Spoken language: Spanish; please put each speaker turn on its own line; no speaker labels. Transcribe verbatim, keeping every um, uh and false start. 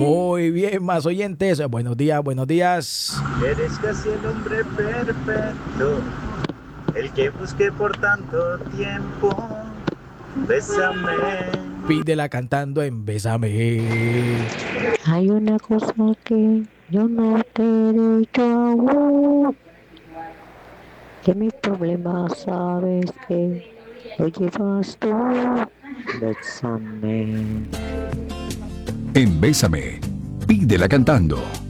Muy bien, más oyentes. Buenos días, buenos días.
Eres casi el hombre perfecto, el que busqué por tanto tiempo. Bésame.
Pídela cantando en Bésame.
Hay una cosa que yo no te he dicho aún, que mi problema sabes que lo llevas tú. Bésame.
En Bésame, pídela cantando.